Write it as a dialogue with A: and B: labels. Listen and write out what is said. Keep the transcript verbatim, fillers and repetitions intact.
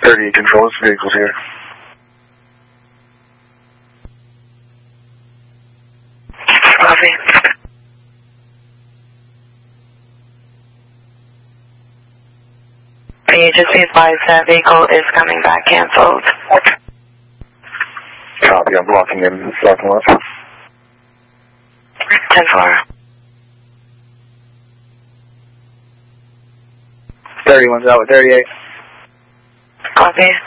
A: thirty controls, vehicles here.
B: Copy. You just be advised that vehicle is coming back canceled.
A: Copy, I'm blocking in, blocking left.
B: ten four.
C: thirty-one's out with thirty-eight.
B: Copy.